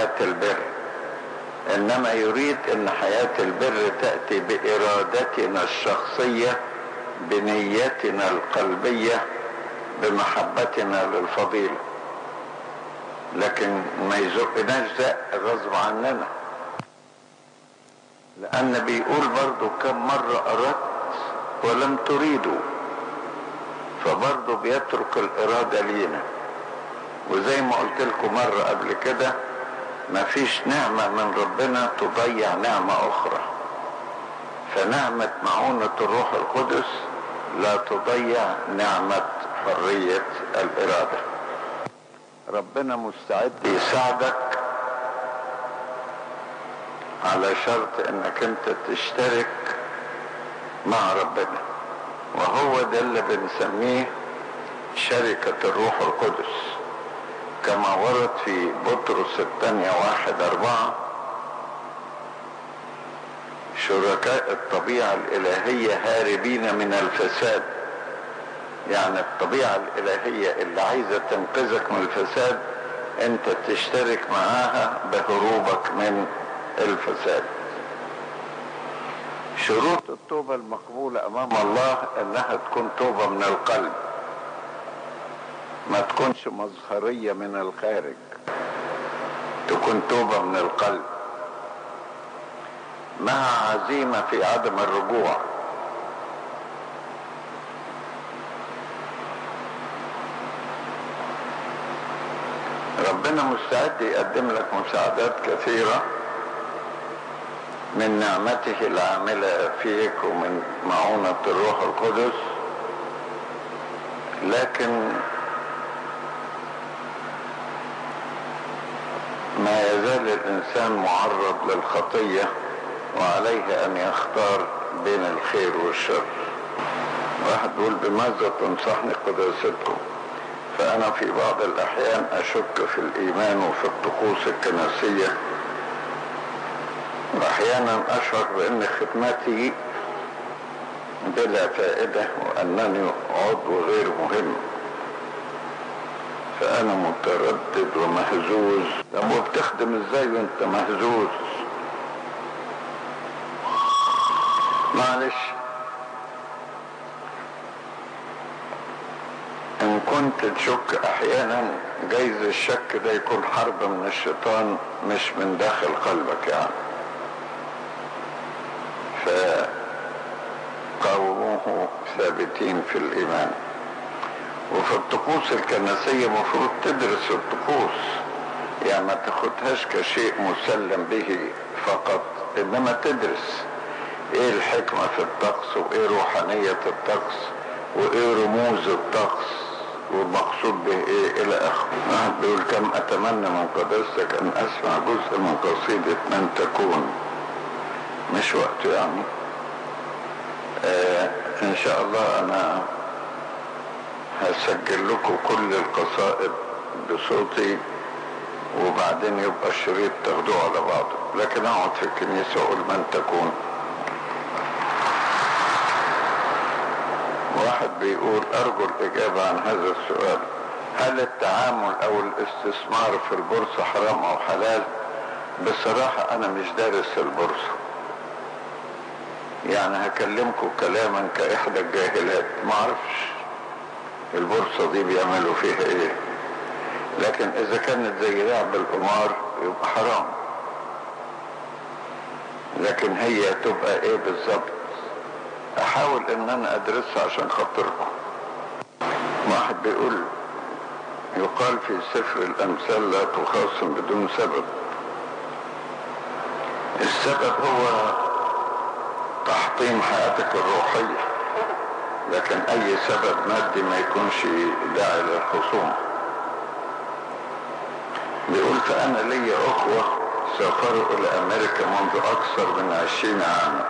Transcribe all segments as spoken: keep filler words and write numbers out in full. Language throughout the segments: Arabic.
حياة البر، انما يريد ان حياة البر تأتي بارادتنا الشخصية، بنيتنا القلبية، بمحبتنا للفضيلة، لكن ما يزقناش زق غصب عننا، لان بيقول برضو كم مرة اردت ولم تريدوا، فبرضو بيترك الارادة لينا. وزي ما قلت لكم مرة قبل كده، ما فيش نعمة من ربنا تضيع نعمة اخرى، فنعمة معونة الروح القدس لا تضيع نعمة حرية الارادة. ربنا مستعد يساعدك على شرط انك انت تشترك مع ربنا، وهو ده اللي بنسميه شركة الروح القدس، كما ورد في بطرس الثانية واحد اربعة: شركاء الطبيعة الالهية هاربين من الفساد. يعني الطبيعة الالهية اللي عايزة تنقذك من الفساد انت تشترك معاها بهروبك من الفساد. شروط التوبة المقبولة امام الله انها تكون توبة من القلب، ما تكونش مظهرية من الخارج، تكون توبة من القلب مع عزيمة في عدم الرجوع. ربنا مستعد يقدم لك مساعدات كثيرة من نعمته العاملة فيك ومن معونة الروح القدس، لكن ما يزال الإنسان معرض للخطية، وعليه أن يختار بين الخير والشر. واحد يقول: بماذا تنصحني قداستكم؟ فأنا في بعض الأحيان أشك في الإيمان وفي الطقوس الكنسية، وأحيانا أشعر بأن خدمتي بلا فائدة وأنني عضو غير مهم، فأنا متردد ومهزوز. طب وبتخدم إزاي وأنت مهزوز؟ معلش، إن كنت تشك أحيانا جايز الشك ده يكون حرب من الشيطان مش من داخل قلبك يعني، فقاوموه ثابتين في الإيمان. وفي الطقوس الكنسية مفروض تدرس الطقوس، يعني ما تاخدهاش كشيء مسلم به فقط، إنما تدرس إيه الحكمة في الطقس، وإيه روحانية الطقس، وإيه رموز الطقس، والمقصود به إيه إلى آخره. واحد بيقول: كم أتمنى من قداستك أن أسمع جزء من قصيدة من تكون. مش وقته يعني. آه إن شاء الله أنا هسجل لكم كل القصائد بصوتي، وبعدين يبقى الشريط تاخدوه على بعضه، لكن اقعد في الكنيسة واقول من تكون. واحد بيقول: ارجو الاجابة عن هذا السؤال: هل التعامل او الاستثمار في البورصة حرام او حلال؟ بصراحة انا مش دارس البورصة، يعني هكلمكم كلاما كاحدى الجاهلات، ما اعرفش البورصة دي بيعملوا فيها ايه، لكن اذا كانت زي لعب القمار يبقى حرام، لكن هي تبقى ايه بالظبط احاول ان انا ادرسها عشان خاطركم. واحد بيقول: يقال في سفر الامثال لا تخاصم بدون سبب. السبب هو تحطيم حياتك الروحية، لكن اي سبب مادي ما يكونش داعي للخصوم. بيقول: فانا لي اخوة سافروا الى امريكا منذ اكثر من عشرين عاما،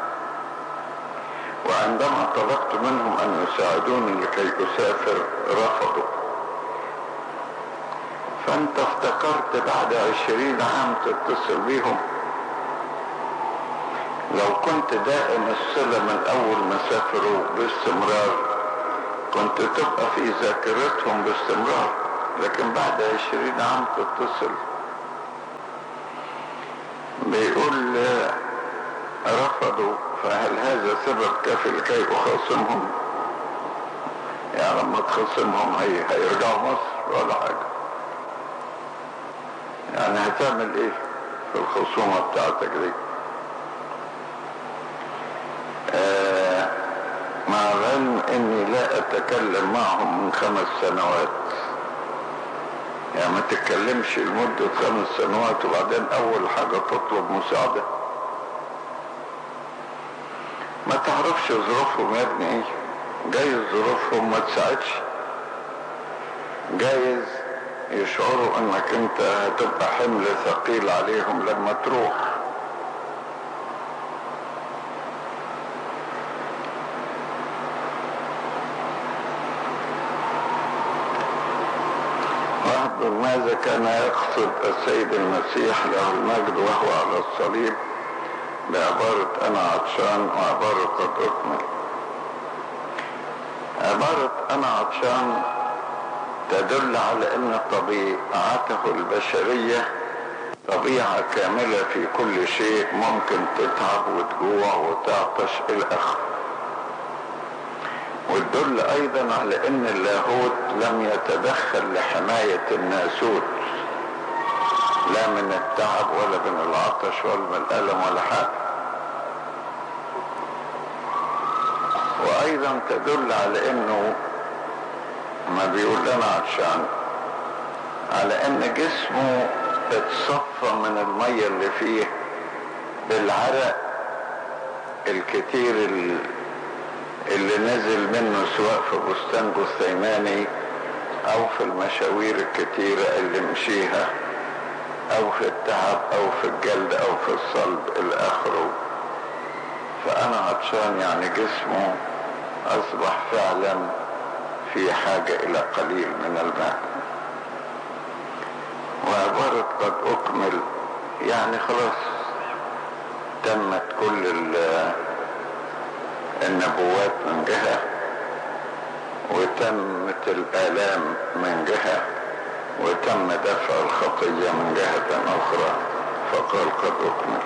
وعندما طلبت منهم ان يساعدوني لكي اسافر رفضوا، فانت افتكرت بعد عشرين عام تتصل بيهم؟ لو كنت دائم الصلة من اول ما سافروا باستمرار كنت تبقى في ذاكرتهم باستمرار، لكن بعد عشرين عام تتصل بيقول رفضوا، فهل هذا سبب كافي لكي أخاصمهم؟ يعني لما تخاصمهم هي هيرجعوا مصر ولا حاجة؟ يعني هتعمل ايه في الخصومة بتاعتك دي؟ آه مع العلم اني لا اتكلم معهم من خمس سنوات. يعني ما تتكلمش لمدة خمس سنوات وبعدين اول حاجة تطلب مساعدة؟ ما تعرفش ظروفهم يا ابني ايه. جايز ظروفهم ما تساعدش، جايز يشعروا انك انت هتبقى حمل ثقيل عليهم لما تروح. واحد ماذا كان يقصد السيد المسيح له المجد وهو على الصليب بعبارة انا عطشان وعبارة قد اكمل؟ عبارة انا عطشان تدل على ان طبيعته البشرية طبيعة كاملة في كل شيء، ممكن تتعب وتجوع وتعطش الى اخره. وتدل ايضا على ان اللاهوت لم يتدخل لحماية الناسوت، لا من التعب ولا من العطش ولا من الالم ولا حاجة. وايضا تدل على انه ما بيقول لنا عطشان على ان جسمه اتصفى من المية اللي فيه بالعرق الكتير اللي نزل منه سواء في بستان جثيماني او في المشاوير الكتيرة اللي مشيها او في التعب او في الجلد او في الصلب الى اخره. فانا عطشان يعني جسمه اصبح فعلا في حاجة الى قليل من الماء. وعبارة قد اكمل يعني خلاص تمت كل النبوات من جهة، وتمت الآلام من جهة، وتم دفع الخطية من جهة أخرى، فقال قد أكمل.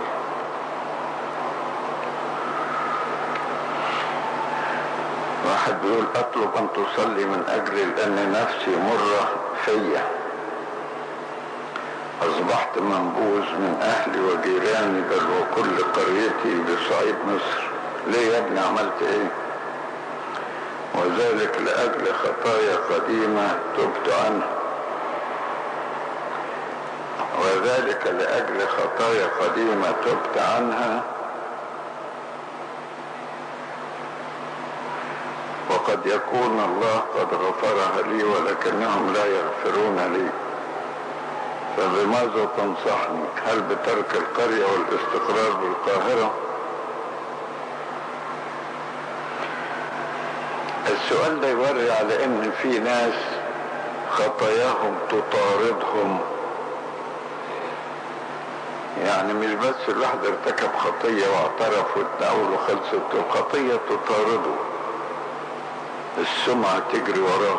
واحد بيقول أطلب أن تصلي من أجلي لأن نفسي مرة فيا، أصبحت منبوذ من أهلي وجيراني بل وكل قريتي بصعيد مصر. ليه يا ابني عملت ايه؟ وذلك لأجل خطايا قديمة تبت عنها. وذلك لأجل خطايا قديمة تبت عنها وقد يكون الله قد غفرها لي ولكنهم لا يغفرون لي. فبماذا تنصحني؟ هل بترك القرية والاستقرار بالقاهرة؟ السؤال ده يوري على ان في ناس خطاياهم تطاردهم. يعني مش بس الواحد ارتكب خطية واعترف واتناول وخلصت، الخطية تطارده، السمعة تجري وراه.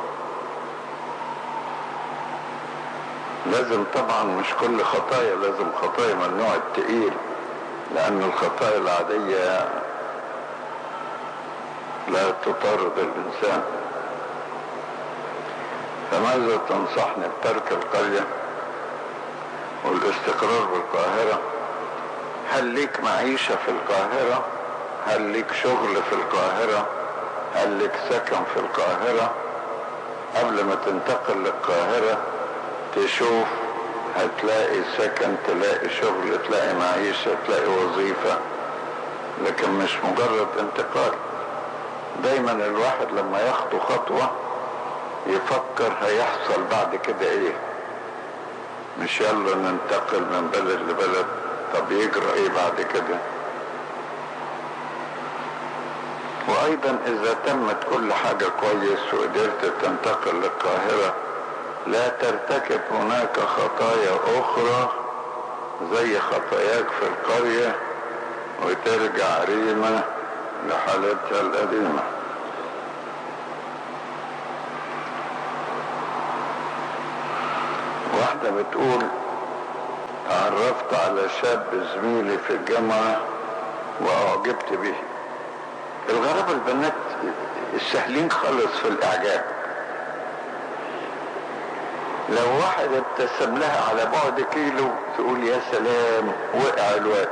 لازم طبعا مش كل خطايا، لازم خطايا من النوع التقيل، لان الخطايا العادية لا تطارد الإنسان. فماذا تنصحني؟ بترك القرية والاستقرار بالقاهرة. هل ليك معيشة في القاهرة؟ هل ليك شغل في القاهرة؟ هل ليك سكن في القاهرة؟ قبل ما تنتقل للقاهرة تشوف هتلاقي سكن، تلاقي شغل، تلاقي معيشة، تلاقي وظيفة، لكن مش مجرد انتقال. دايما الواحد لما يخطو خطوة يفكر هيحصل بعد كده ايه، مش يلا ننتقل من بلد لبلد، طب يجرى ايه بعد كده. وايضا اذا تمت كل حاجة كويس وقدرت تنتقل للقاهرة لا ترتكب هناك خطايا اخرى زي خطاياك في القرية وترجع ريمة لحالتها القديمة. واحدة بتقول عرفت تعرفت على شاب زميلي في الجامعة وأعجبت به. الغرابة البنات السهلين خالص في الإعجاب. لو واحد ابتسم لها على بعد كيلو تقول يا سلام وقع الواد.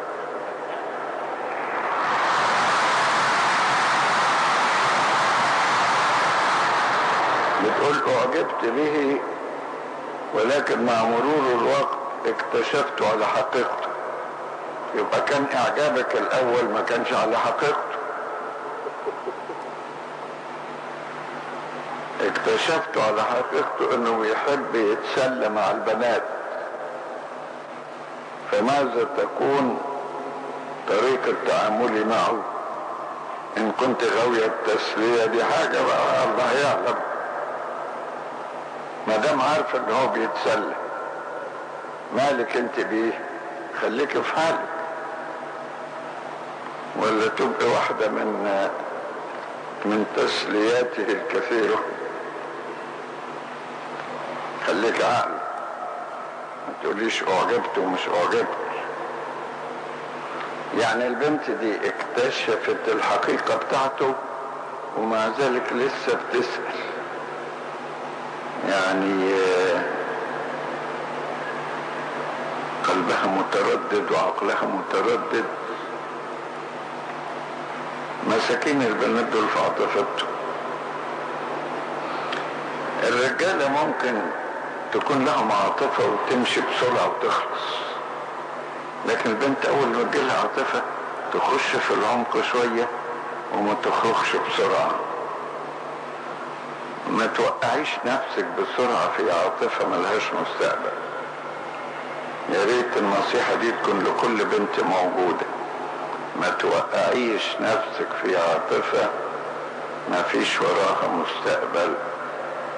بتقول أعجبت به ولكن مع مرور الوقت اكتشفت على حقيقته. يبقى كان إعجابك الأول ما كانش على حقيقته. اكتشفت على حقيقته انه يحب يتسلى مع البنات. فماذا تكون طريقة تعاملي معه؟ ان كنت غاوية التسلية دي حاجة بقى الله يعلم. ما دام عارفة ان هو بيتسلى مالك انت بيه؟ خليك في حالك. ولا تبقى واحدة من من تسلياته الكثيرة. خليك عقل، ما تقوليش اعجبت ومش اعجبت. يعني البنت دي اكتشفت الحقيقة بتاعته ومع ذلك لسه بتسأل. يعني قلبها متردد وعقلها متردد. مساكين البنات دول في عاطفتهم. الرجالة ممكن تكون لهم عاطفة وتمشي بسرعة وتخلص، لكن البنت أول ما تجيلها عاطفة تخش في العمق شوية وما تخرجش بسرعة. ما توقعيش نفسك بسرعة في عاطفة ملهاش مستقبل. يا ريت النصيحة دي تكون لكل بنت موجودة. ما توقعيش نفسك في عاطفة ما فيش وراها مستقبل